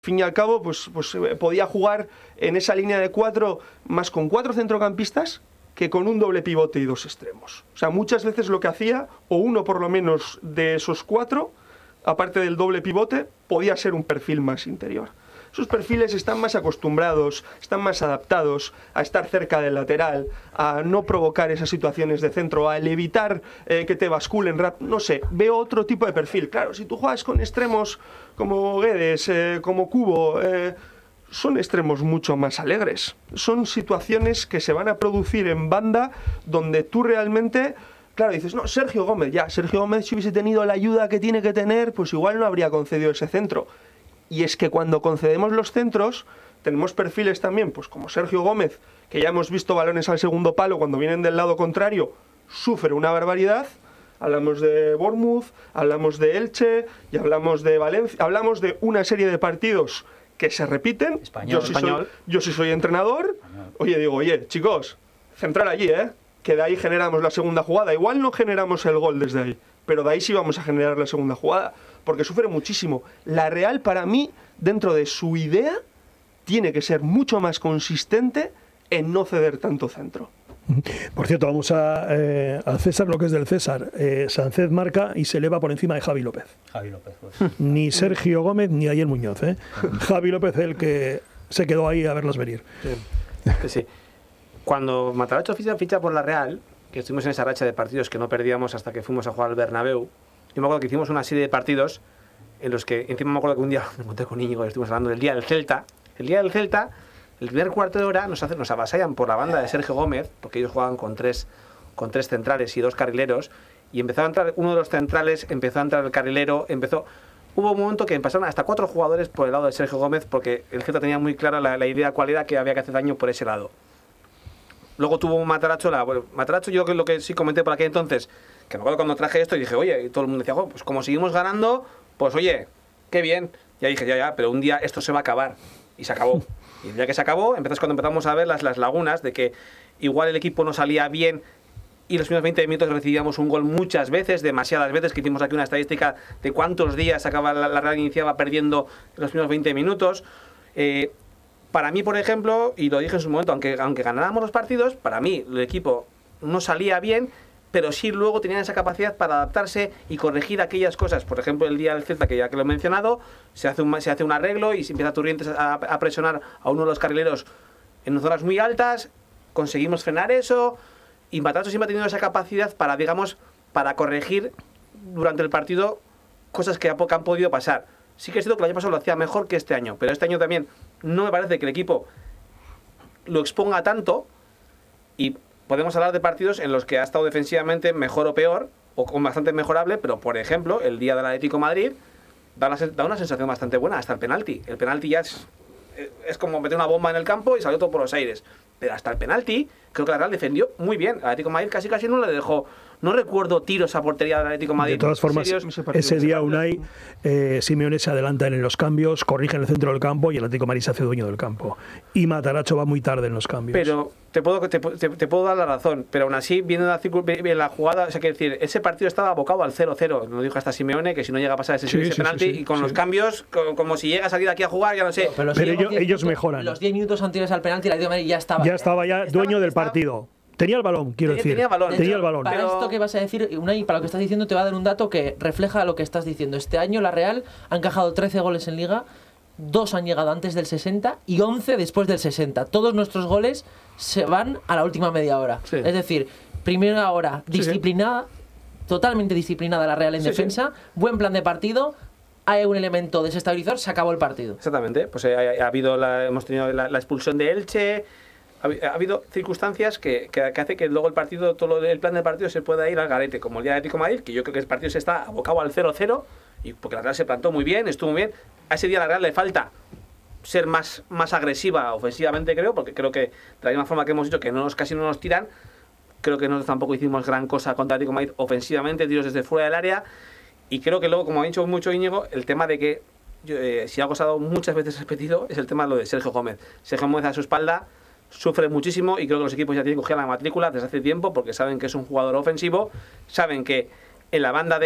fin y al cabo, pues podía jugar en esa línea de 4 más con 4 centrocampistas que con un doble pivote y 2 extremos. O sea, muchas veces lo que hacía, o uno por lo menos de esos 4, aparte del doble pivote, podía ser un perfil más interior. Esos perfiles están más acostumbrados, están más adaptados a estar cerca del lateral, a no provocar esas situaciones de centro, a evitar que te basculen rápido. No sé, veo otro tipo de perfil. Claro, si tú juegas con extremos como Guedes, como Kubo, son extremos mucho más alegres. Son situaciones que se van a producir en banda donde tú realmente... Claro, dices, no, Sergio Gómez, si hubiese tenido la ayuda que tiene que tener, pues igual no habría concedido ese centro. Y es que cuando concedemos los centros, tenemos perfiles también, pues como Sergio Gómez, que ya hemos visto balones al segundo palo cuando vienen del lado contrario, sufre una barbaridad. Hablamos de Bournemouth, hablamos de Elche y hablamos de Valencia, hablamos de una serie de partidos que se repiten. Yo sí soy entrenador. Oye, chicos, centrar allí, que de ahí generamos la segunda jugada. Igual no generamos el gol desde ahí, pero de ahí sí vamos a generar la segunda jugada, porque sufre muchísimo. La Real, para mí, dentro de su idea, tiene que ser mucho más consistente en no ceder tanto centro. Por cierto, vamos al César lo que es del César. Sánchez marca y se eleva por encima de Javi López. Pues. Ni Sergio Gómez ni Ayer Muñoz. Javi López, el que se quedó ahí a verlas venir. Sí. Cuando Matarazzo ficha por la Real, que estuvimos en esa racha de partidos que no perdíamos hasta que fuimos a jugar al Bernabéu, yo me acuerdo que hicimos una serie de partidos en los que, encima me acuerdo que un día me encontré con Íñigo y estuvimos hablando del día del Celta. El día del Celta, el primer cuarto de hora nos avasallan por la banda de Sergio Gómez, porque ellos jugaban con tres centrales y 2 carrileros, y empezó a entrar uno de los centrales, empezó a entrar el carrilero, hubo un momento que pasaron hasta 4 jugadores por el lado de Sergio Gómez, porque el Celta tenía muy clara la idea cuál era, que había que hacer daño por ese lado. Luego tuvo Matarazzo, yo lo que sí comenté por aquel entonces, que me acuerdo cuando traje esto y dije, oye, y todo el mundo decía, pues como seguimos ganando, pues oye, qué bien. Ya dije, ya, pero un día esto se va a acabar. Y se acabó. Y el día que se acabó, cuando empezamos a ver las lagunas de que igual el equipo no salía bien y los primeros 20 minutos recibíamos un gol muchas veces, demasiadas veces, que hicimos aquí una estadística de cuántos días la Real iniciaba perdiendo en los primeros 20 minutos. Para mí, por ejemplo, y lo dije en su momento, aunque ganáramos los partidos, para mí el equipo no salía bien, pero sí luego tenían esa capacidad para adaptarse y corregir aquellas cosas. Por ejemplo, el día del Celta, que ya que lo he mencionado, se hace un arreglo y se empieza Turrientes a presionar a uno de los carrileros en zonas muy altas, conseguimos frenar eso, y Matarazzo siempre ha tenido esa capacidad para corregir durante el partido cosas que han podido pasar. Sí que es cierto que el año pasado lo hacía mejor que este año, pero este año también no me parece que el equipo lo exponga tanto, y podemos hablar de partidos en los que ha estado defensivamente mejor o peor, o con bastante mejorable, pero por ejemplo, el día del Atlético de Madrid da una sensación bastante buena, hasta el penalti. El penalti ya es como meter una bomba en el campo y salió todo por los aires. Pero hasta el penalti, creo que la Real defendió muy bien. El Atlético de Madrid casi no le dejó. No recuerdo tiros a portería del Atlético de Madrid. De todas formas, ese día Unai, Simeone se adelanta en los cambios, corrige en el centro del campo y el Atlético de Madrid se hace dueño del campo. Y Matarazzo va muy tarde en los cambios. Pero te puedo dar la razón, pero aún así, viendo la jugada, o sea, quiero decir, ese partido estaba abocado al 0-0. Nos dijo hasta Simeone que si no llega a pasar ese penalti, y con los cambios, como si llega a salir aquí a jugar, ya no sé. Pero ellos mejoran. Los 10 minutos anteriores al penalti, el Atlético de Madrid ya estaba dueño del partido. Tenía el balón, quiero decir. Tenía el balón. Para esto que vas a decir, Unai, para lo que estás diciendo, te va a dar un dato que refleja lo que estás diciendo. Este año la Real ha encajado 13 goles en Liga, 2 han llegado antes del 60 y 11 después del 60. Todos nuestros goles se van a la última media hora. Sí. Es decir, primera hora disciplinada, totalmente disciplinada la Real en defensa, buen plan de partido. Hay un elemento desestabilizador, se acabó el partido. Exactamente. Pues hemos tenido la expulsión de Elche. Ha habido circunstancias que hace que luego el plan del partido se pueda ir al garete, como el día de Atlético de Madrid, que yo creo que el partido se está abocado al 0-0, y porque la Real se plantó muy bien, estuvo muy bien. A ese día a la Real le falta ser más agresiva ofensivamente, creo, porque creo que de la misma forma que hemos dicho que casi no nos tiran, creo que nosotros tampoco hicimos gran cosa contra Atlético de Madrid ofensivamente, tiros desde fuera del área, y creo que luego, como ha dicho mucho Íñigo, el tema de que si algo se ha dado muchas veces repetido es el tema de lo de Sergio Gómez. Sergio Gómez a su espalda sufre muchísimo, y creo que los equipos ya tienen cogida la matrícula desde hace tiempo, porque saben que es un jugador ofensivo, saben que En la banda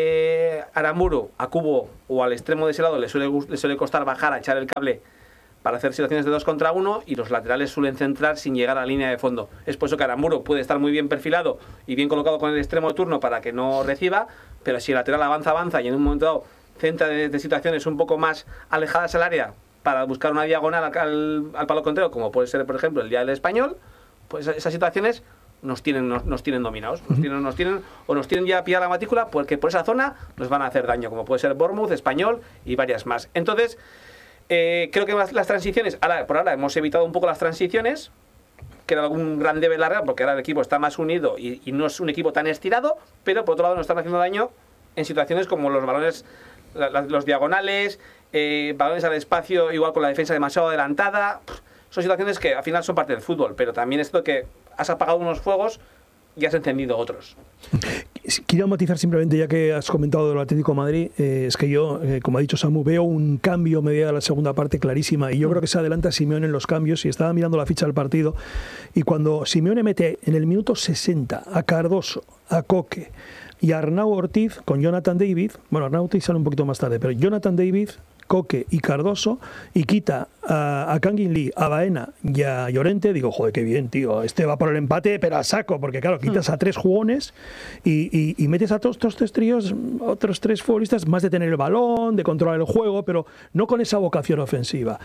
de Aramburu, a Cubo o al extremo de ese lado le suele costar bajar a echar el cable para hacer situaciones de 2 contra 1 y los laterales suelen centrar sin llegar a la línea de fondo. Es por eso que Aramburu puede estar muy bien perfilado y bien colocado con el extremo de turno para que no reciba, pero si el lateral avanza y en un momento dado centra de situaciones un poco más alejadas al área para buscar una diagonal al palo contrario, como puede ser, por ejemplo, el día del Español, pues esas situaciones nos tienen dominados, nos tienen ya pillada la matrícula, porque por esa zona nos van a hacer daño, como puede ser Bournemouth, Español y varias más. Entonces, creo que las transiciones, por ahora hemos evitado un poco las transiciones, que era algún gran debe larga, porque ahora el equipo está más unido y no es un equipo tan estirado, pero por otro lado nos están haciendo daño en situaciones como los balones, los diagonales, balones al espacio, igual con la defensa demasiado adelantada. Son situaciones que al final son parte del fútbol, pero también es esto que has apagado unos fuegos y has encendido otros. Quiero matizar simplemente, ya que has comentado del Atlético de Madrid, es que yo, como ha dicho Samu, veo un cambio medio de la segunda parte clarísima, y yo creo que se adelanta Simeone en los cambios, y estaba mirando la ficha del partido, y cuando Simeone mete en el minuto 60 a Cardoso, a Coque y a Arnau Ortiz con Jonathan David, bueno, Arnau Ortiz sale un poquito más tarde, pero Jonathan David, Coque y Cardoso, y quita a Kangin Lee, a Baena y a Llorente, digo, joder, qué bien, tío, este va por el empate, pero a saco, porque claro, quitas a 3 jugones y metes a todos estos 3 tríos, otros 3 futbolistas, más de tener el balón, de controlar el juego, pero no con esa vocación ofensiva.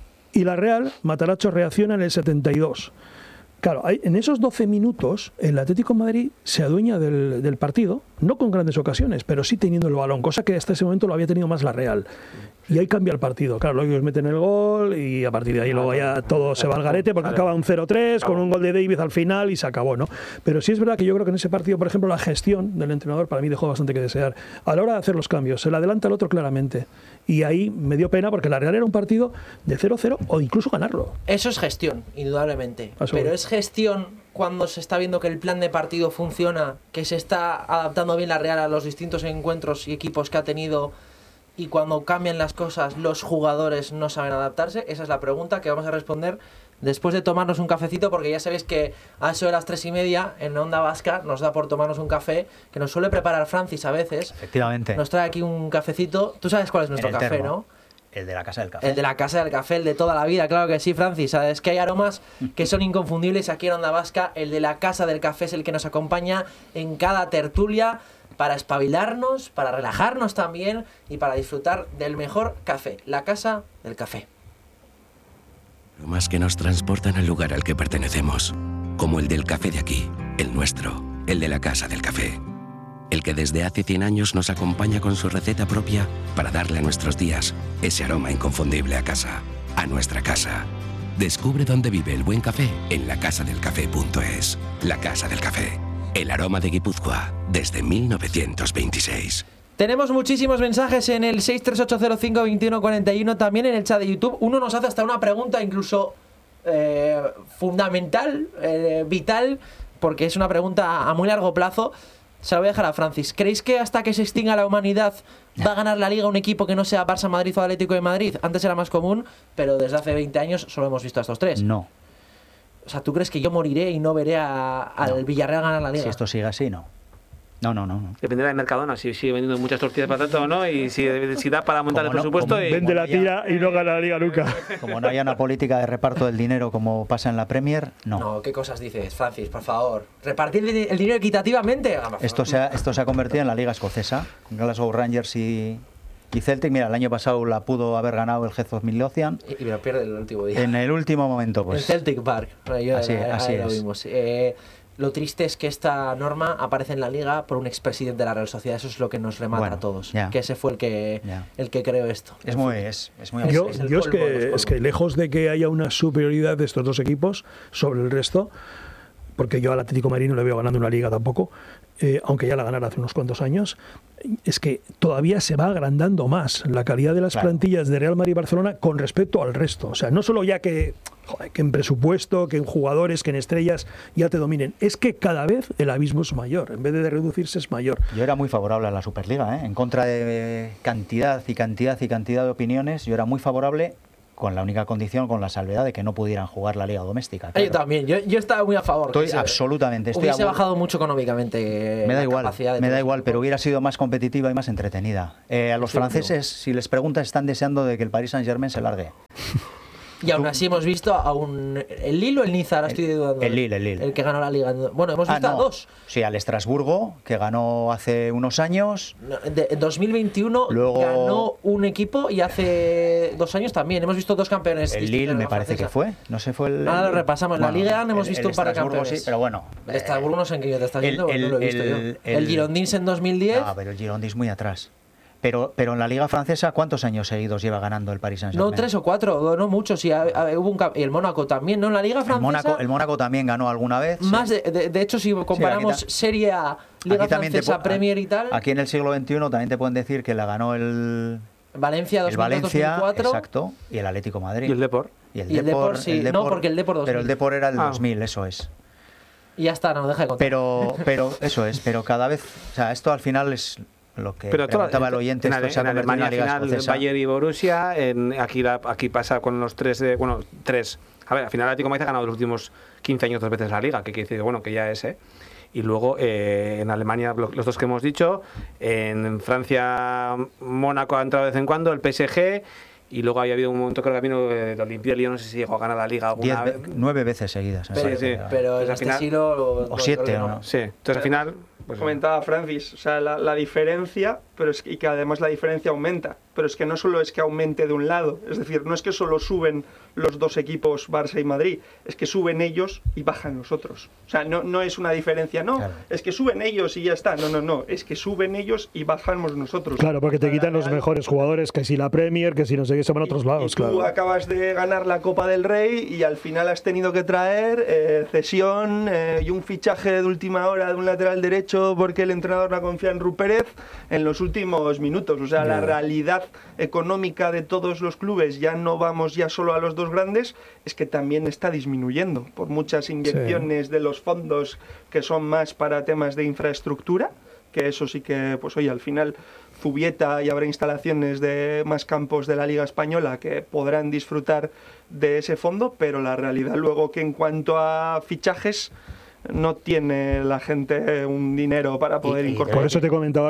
Y la Real, Matarazzo reacciona en el 72. Claro, en esos 12 minutos el Atlético de Madrid se adueña del partido, no con grandes ocasiones, pero sí teniendo el balón, cosa que hasta ese momento lo había tenido más la Real. Y ahí cambia el partido. Claro, luego ellos meten el gol y a partir de ahí luego ya todo se va al garete, porque acaba un 0-3 con un gol de David al final y se acabó, ¿no? Pero sí es verdad que yo creo que en ese partido, por ejemplo, la gestión del entrenador para mí dejó bastante que desear. A la hora de hacer los cambios, se le adelanta al otro claramente. Y ahí me dio pena porque la Real era un partido de 0-0 o incluso ganarlo. Eso es gestión, indudablemente. Pero es gestión cuando se está viendo que el plan de partido funciona, que se está adaptando bien la Real a los distintos encuentros y equipos que ha tenido, y cuando cambian las cosas los jugadores no saben adaptarse. Esa es la pregunta que vamos a responder después de tomarnos un cafecito, porque ya sabéis que a eso de las 3:30 en Onda Vasca nos da por tomarnos un café, que nos suele preparar Francis a veces. Efectivamente. Nos trae aquí un cafecito. Tú sabes cuál es nuestro café, termo, ¿no? El de la Casa del Café. El de la Casa del Café, el de toda la vida, claro que sí, Francis. Sabes que hay aromas que son inconfundibles aquí en Onda Vasca. El de la Casa del Café es el que nos acompaña en cada tertulia, para espabilarnos, para relajarnos también y para disfrutar del mejor café, la Casa del Café. Aromas que nos transportan al lugar al que pertenecemos, como el del café de aquí, el nuestro, el de la Casa del Café. El que desde hace 100 años nos acompaña con su receta propia para darle a nuestros días ese aroma inconfundible a casa, a nuestra casa. Descubre dónde vive el buen café en lacasadelcafé.es. La Casa del Café. El aroma de Guipúzcoa desde 1926. Tenemos muchísimos mensajes en el 638052141, también en el chat de YouTube. Uno nos hace hasta una pregunta incluso fundamental, vital, porque es una pregunta a muy largo plazo. Se la voy a dejar a Francis. ¿Creéis que hasta que se extinga la humanidad va a ganar la Liga un equipo que no sea Barça, Madrid o Atlético de Madrid? Antes era más común, pero desde hace 20 años solo hemos visto a estos 3. No. O sea, ¿tú crees que yo moriré y no veré al Villarreal ganar la Liga? Si esto sigue así, no. No. Dependerá de Mercadona, si sigue vendiendo muchas tortillas de patata o no, y si da para montar el presupuesto. Vende la tira y no gana la Liga nunca. Como no haya una política de reparto del dinero como pasa en la Premier, no. No, ¿qué cosas dices, Francis? Por favor. ¿Repartir el dinero equitativamente? Esto se ha convertido en la Liga Escocesa. Glasgow Rangers y Celtic. Mira, el año pasado la pudo haber ganado el Heath of Midlothian. Y lo pierde el último día. En el último momento, pues. En Celtic Park. Así es. Lo vimos. Lo triste es que esta norma aparece en la Liga por un expresidente de la Real Sociedad. Eso es lo que nos remata a todos. Ya. Que ese fue el que creó esto. Es muy es que lejos de que haya una superioridad de estos dos equipos sobre el resto, porque yo al Atlético de Madrid no le veo ganando una Liga tampoco, aunque ya la ganara hace unos cuantos años, es que todavía se va agrandando más la calidad de las plantillas de Real Madrid y Barcelona con respecto al resto. O sea, no solo ya que en presupuesto, que en jugadores, que en estrellas ya te dominen. Es que cada vez el abismo es mayor. En vez de reducirse, es mayor. Yo era muy favorable a la Superliga, en contra de cantidad de opiniones. Yo era muy favorable con la única condición, con la salvedad de que no pudieran jugar la liga doméstica. Yo también, yo estaba muy a favor. Absolutamente. Hubiese bajado mucho económicamente. Me da igual, pero hubiera sido más competitiva y más entretenida. A los franceses, si les preguntas, están deseando de que el Paris Saint-Germain se largue. Y aún así hemos visto el Lille o el Niza, ahora estoy dudando. El Lille. El que ganó la liga. Bueno, hemos visto a dos. Sí, al Estrasburgo, que ganó hace unos años. En 2021 ganó un equipo y hace 2 años también. Hemos visto 2 campeones. El Lille me parece que fue. No sé, fue el... Ahora lo repasamos. En la Liga hemos visto un par de campeones. Sí, pero bueno. El Estrasburgo no sé en qué te estás viendo, no lo he visto yo. El Girondins en 2010. No, pero el Girondins muy atrás. Pero en la Liga Francesa, ¿cuántos años seguidos lleva ganando el Paris Saint-Germain? No, 3 o 4, no muchos. Y el Mónaco también, ¿no? En la Liga Francesa... El Mónaco también ganó alguna vez. Más de hecho, si comparamos Serie A, Liga Francesa, Premier y tal... Aquí en el siglo XXI también te pueden decir que la ganó el... Valencia 2004. Exacto, y el Atlético Madrid. Y el Depor. Y el Depor, sí. No, porque el Depor 2000. Pero el Depor era el 2000, eso es. Y ya está, no deja de contar. Pero eso es, pero cada vez... O sea, esto al final es... Lo que preguntaba el oyente, en Alemania final Bayern y Borussia, aquí pasa con los 3 a ver, al final el Atlético de Madrid ha ganado los últimos 15 años 2 veces la Liga, que quiere decir que ya es, y luego en Alemania los 2 que hemos dicho, en Francia Mónaco ha entrado de vez en cuando, el PSG, y luego había habido un momento, creo que vino el Olympique de Lyon, no sé si llegó a ganar la Liga alguna vez. 9 veces seguidas. Pero en este siglo... O 7, ¿no? Sí, entonces al final... Pues comentaba Francis, o sea, la diferencia, y que además la diferencia aumenta, pero es que no solo es que aumente de un lado, es decir, no es que solo suben los 2 equipos, Barça y Madrid, es que suben ellos y bajan los otros. O sea, no es una diferencia, claro. Es que suben ellos y ya está, no, es que suben ellos y bajamos nosotros. Claro, porque te quitan los mejores jugadores, que si la Premier, que si no sé qué, se van a otros lados, claro. Tú acabas de ganar la Copa del Rey y al final has tenido que traer cesión y un fichaje de última hora de un lateral derecho porque el entrenador no confía en Rupérez en los últimos minutos. O sea, la realidad económica de todos los clubes, ya no vamos ya solo a los 2 grandes, es que también está disminuyendo por muchas inyecciones de los fondos que son más para temas de infraestructura, que eso sí que, pues oye, al final Zubieta y habrá instalaciones de más campos de la Liga Española que podrán disfrutar de ese fondo, pero la realidad luego que en cuanto a fichajes no tiene la gente un dinero para poder incorporar. Por eso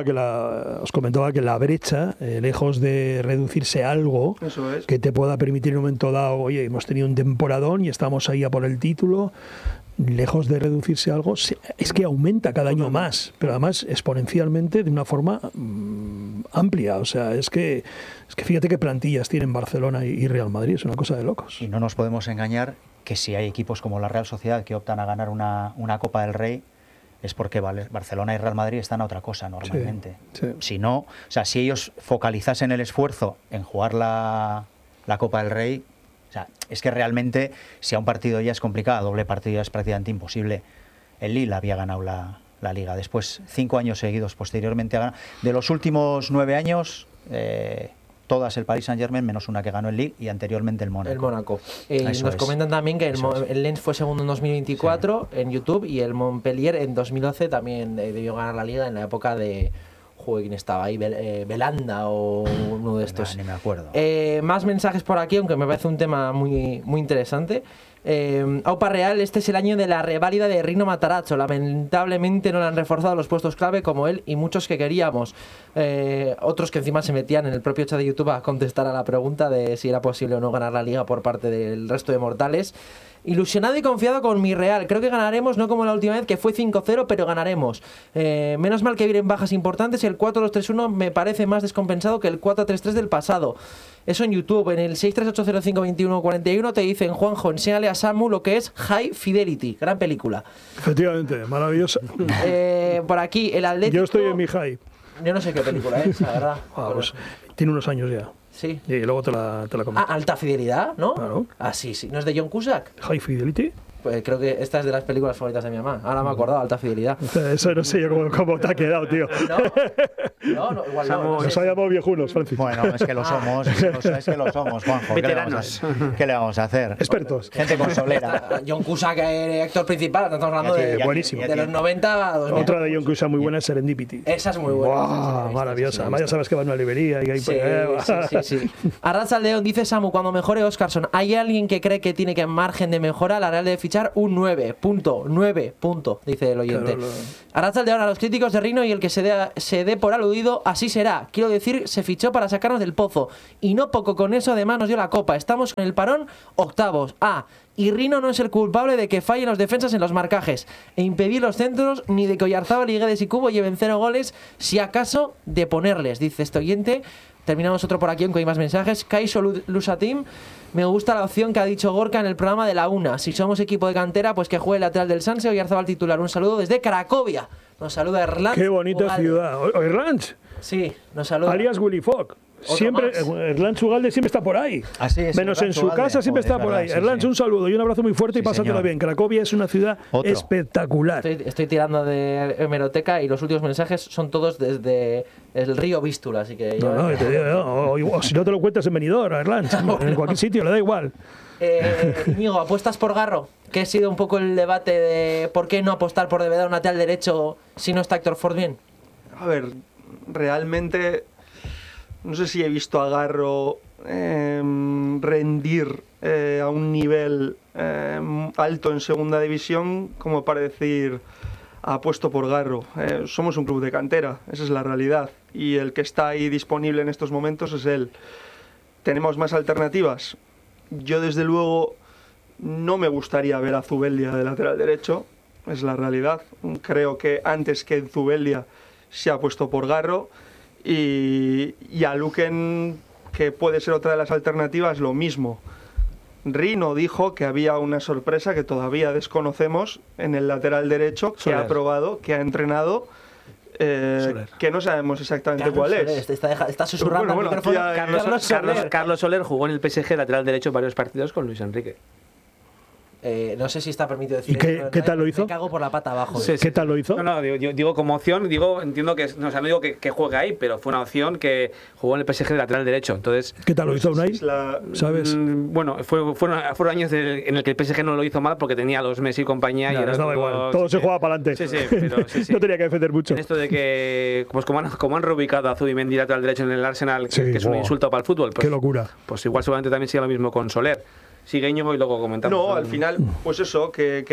os comentaba que la brecha, lejos de reducirse algo, que te pueda permitir en un momento dado, oye, hemos tenido un temporadón y estamos ahí a por el título, lejos de reducirse algo, es que aumenta cada año más, pero además exponencialmente de una forma amplia. O sea, es que fíjate qué plantillas tienen Barcelona y Real Madrid, es una cosa de locos. Y no nos podemos engañar que si hay equipos como la Real Sociedad que optan a ganar una Copa del Rey, es porque Barcelona y Real Madrid están a otra cosa normalmente. Sí. Si no, o sea, si ellos focalizasen el esfuerzo en jugar la Copa del Rey, o sea, es que realmente si a un partido ya es complicado, a doble partido ya es prácticamente imposible. El Lille había ganado la Liga, después 5 años seguidos posteriormente ha ganado. De los últimos 9 años... todas el Paris Saint-Germain, menos una que ganó el Lille y anteriormente el Mónaco. El Mónaco. Nos comentan también que el Lens fue segundo en 2024 en YouTube y el Montpellier en 2012 también debió ganar la Liga en la época de... ¿Quién estaba ahí? Belanda o uno de estos. Ni me acuerdo. Más mensajes por aquí, aunque me parece un tema muy, muy interesante. Aupa Real, este es el año de la reválida de Rino Matarazzo. Lamentablemente no le han reforzado los puestos clave como él y muchos que queríamos. Otros que encima se metían en el propio chat de YouTube a contestar a la pregunta de si era posible o no ganar la Liga por parte del resto de mortales. Ilusionado y confiado con mi Real. Creo que ganaremos, no como la última vez que fue 5-0, pero ganaremos. Menos mal que vienen bajas importantes. El 4-2-3-1 me parece más descompensado que el 4-3-3 del pasado. Eso en YouTube. En el 638052141 te dicen: Juanjo, enséñale a Samu lo que es High Fidelity. Gran película. Efectivamente, maravillosa. Por aquí, el Atlético... Yo estoy en mi High. Yo no sé qué película es, la verdad. Pues, tiene unos años ya. Sí. Y luego te la comento. Alta Fidelidad, ¿no? Claro. Sí. ¿No es de John Cusack? High Fidelity. Pues creo que esta es de las películas favoritas de mi mamá. Ahora me he acordado, Alta Fidelidad. Eso no sé yo cómo te ha quedado, tío. No, igual no. Nos ha llamado viejunos, Francis. Bueno, es que lo somos, es que lo somos, Juanjo. Veteranos. ¿Qué le vamos a hacer? Expertos. Gente con solera. John Cusack, actor principal, estamos hablando de, buenísimo. de los 90 a 2000. Otra de John Cusack muy buena es Serendipity. Esa es muy buena. ¡Wow! Maravillosa. Además ya sabes que va a una librería y ahí Sí. Arracha León dice Samu, cuando mejore Óscarson, ¿hay alguien que cree que tiene que margen de mejora? La Real debe fichar un 9, dice el oyente. Claro, Arracha León, a los críticos de Rino y el que se dé por aludido, así será. Quiero decir, se fichó para sacarnos del pozo. Y no poco con eso, además nos dio la copa. Estamos con el parón octavos. Y Rino no es el culpable de que fallen los defensas en los marcajes e impedir los centros, ni de que Oyarzábal y Guedes y Cubo lleven 0 goles, si acaso de ponerles, dice este oyente. Terminamos otro por aquí, aunque hay más mensajes. Kaiso Lusatim, me gusta la opción que ha dicho Gorka en el programa de la UNA. Si somos equipo de cantera, pues que juegue el lateral del Sanse, Oyarzábal titular. Un saludo desde Cracovia. Nos saluda Erlanz. ¡Qué bonita Ugalde. ciudad! Erlanz, Sí, nos saluda. alias Willy Fogg. Siempre, Erlanz Ugalde siempre está por ahí. Así es, Menos en Erlanz su Ugalde. casa siempre Joder, está por es ahí. verdad, sí, Erlanz, sí. un saludo y un abrazo muy fuerte y Sí, pásatelo señor. bien. Cracovia es una ciudad Otro. espectacular. Estoy tirando de hemeroteca y los últimos mensajes son todos desde el río Vístula, así que... No, te digo, o si no te lo cuentas en Benidorm, Erlanz, en cualquier sitio, le da igual. Íñigo, ¿apuestas por Garro? Que ha sido un poco el debate de por qué no apostar por de verdad un lateral derecho si no está Héctor Ford bien. A ver, realmente no sé si he visto a Garro rendir a un nivel alto en segunda división como para decir apuesto por Garro. Somos un club de cantera, esa es la realidad, y el que está ahí disponible en estos momentos es él. ¿Tenemos más alternativas? Yo desde luego no me gustaría ver a Zubeldia de lateral derecho, es la realidad. Creo que antes que Zubeldia se ha puesto por Garro, y a Luken, que puede ser otra de las alternativas, lo mismo. Rino dijo que había una sorpresa que todavía desconocemos en el lateral derecho, que Soler. ha probado, que ha entrenado, que no sabemos exactamente cuál es. Está susurrando Bueno, al micrófono. hacía- Carlos Soler jugó en el PSG lateral derecho varios partidos con Luis Enrique. No sé si está permitido decir ¿Y qué- eso, qué tal lo hizo? Me cago por la pata abajo. Sí, ¿Qué tal lo hizo? No, digo como opción, entiendo que, no, o sea, no digo que juegue ahí, pero fue una opción que jugó en el PSG de lateral derecho. Entonces, ¿Qué tal lo hizo Unai? Es la- ¿Sabes? bueno, fueron años en el que el PSG no lo hizo mal porque tenía a los Messi y compañía. Ya, y era les daba todo- igual. Todo se sí, jugaba para adelante. Sí, pero sí. No tenía que defender mucho. En esto de que, pues como han reubicado a Zubimendi lateral derecho en el Arsenal, Sí, que es un wow. insulto para el fútbol, pues, Qué locura. pues igual seguramente también sigue lo mismo con Soler. Sigue Íñigo y luego comentamos. No, al final, pues eso,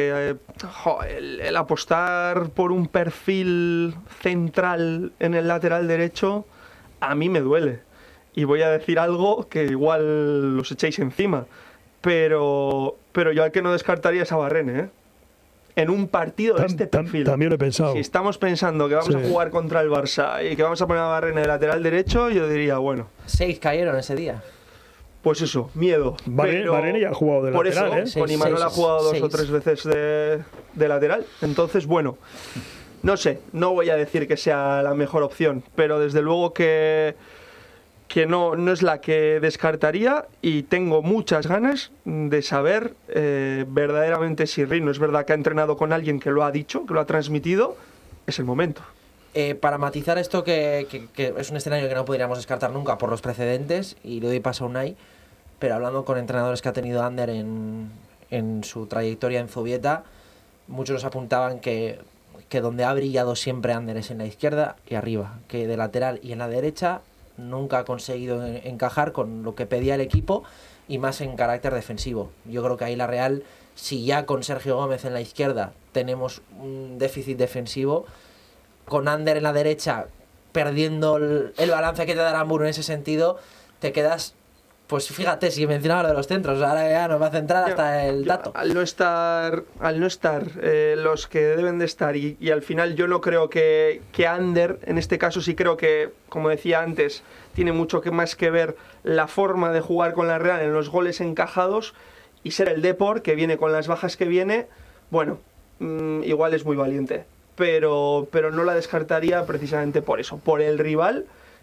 el apostar por un perfil central en el lateral derecho, a mí me duele. Y voy a decir algo que igual los echéis encima, pero yo al que no descartaría es a Barrene, ¿eh? En un partido de este perfil. También lo he pensado. Si estamos pensando que vamos Sí. a jugar contra el Barça y que vamos a poner a Barrene de lateral derecho, yo diría, bueno, 6 cayeron ese día. pues eso, miedo. Barrene ya ha jugado de por lateral, eso, ¿eh? con Imanol ha jugado 2 o 3 veces de lateral. Entonces, bueno, no sé, no voy a decir que sea la mejor opción, pero desde luego que no es la que descartaría, y tengo muchas ganas de saber verdaderamente si Rino es verdad que ha entrenado con alguien que lo ha dicho, que lo ha transmitido. Es el momento. Para matizar esto, que es un escenario que no podríamos descartar nunca por los precedentes, y le doy paso a Unai, pero hablando con entrenadores que ha tenido Ander en su trayectoria en Zubieta, muchos nos apuntaban que donde ha brillado siempre Ander es en la izquierda y arriba, que de lateral y en la derecha nunca ha conseguido encajar con lo que pedía el equipo, y más en carácter defensivo. Yo creo que ahí la Real, si ya con Sergio Gómez en la izquierda tenemos un déficit defensivo, con Ander en la derecha perdiendo el balance que te da Hamburgo en ese sentido, te quedas, pues fíjate, si mencionaba lo de los centros, ahora ya nos va a centrar hasta el dato. Al no estar los que deben de estar, y al final yo no creo que Ander, en este caso sí creo que, como decía antes, tiene mucho más que ver la forma de jugar con la Real en los goles encajados, y ser el Depor, que viene con las bajas que viene, bueno, igual es muy valiente, pero no la descartaría precisamente por eso, por el rival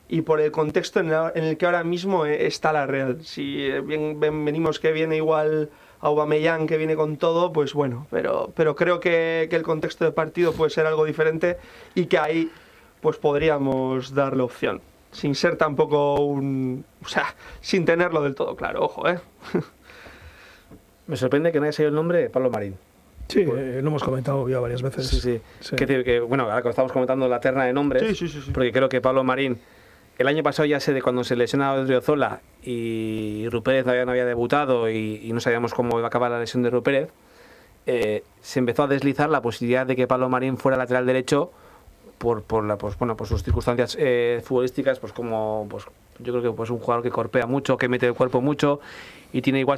y por el contexto en el que ahora mismo está la Real. Si venimos que viene igual Aubameyang, que viene con todo, pues bueno, pero creo que el contexto de partido puede ser algo diferente y que ahí pues podríamos darle opción, sin ser tampoco o sea, sin tenerlo del todo claro, ojo, Me sorprende que no haya salido el nombre de Pablo Marín. Sí, lo hemos comentado ya varias veces. Sí. Sí. Que, bueno, ahora que estamos comentando la terna de nombres, Sí. porque creo que Pablo Marín, el año pasado ya sé de cuando se lesiona a Odriozola y Rupérez no había debutado y no sabíamos cómo iba a acabar la lesión de Rupérez, se empezó a deslizar la posibilidad de que Pablo Marín fuera lateral derecho por sus circunstancias futbolísticas, pues como yo creo que pues un jugador que corpea mucho, que mete el cuerpo mucho y tiene igual